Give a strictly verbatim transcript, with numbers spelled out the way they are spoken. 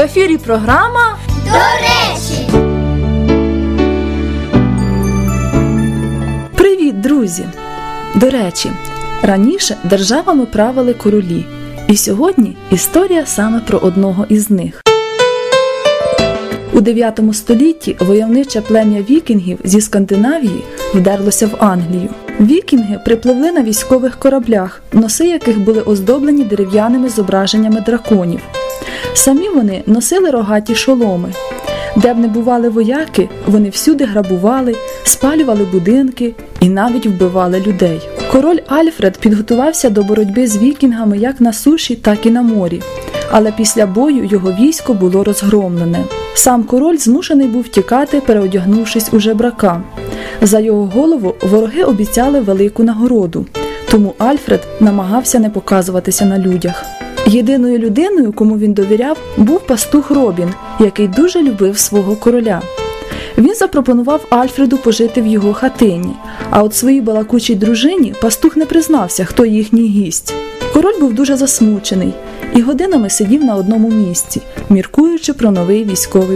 ефірі програма «До речі». Привіт, друзі! До речі, раніше державами правили королі. І сьогодні історія саме про одного із них. У дев'ятому столітті войовниче плем'я вікінгів зі Скандинавії вдерлося в Англію. Вікінги припливли на військових кораблях, носи яких були оздоблені дерев'яними зображеннями драконів. Самі вони носили рогаті шоломи. Де б не бували вояки, вони всюди грабували, спалювали будинки і навіть вбивали людей. Король Альфред підготувався до боротьби з вікінгами як на суші, так і на морі. Але після бою його військо було розгромлене. Сам король змушений був тікати, переодягнувшись у жебрака. За його голову вороги обіцяли велику нагороду, тому Альфред намагався не показуватися на людях. Єдиною людиною, кому він довіряв, був пастух Робін, який дуже любив свого короля. Він запропонував Альфреду пожити в його хатині, а от своїй балакучій дружині пастух не признався, хто їхній гість. Король був дуже засмучений і годинами сидів на одному місці, міркуючи про новий військовий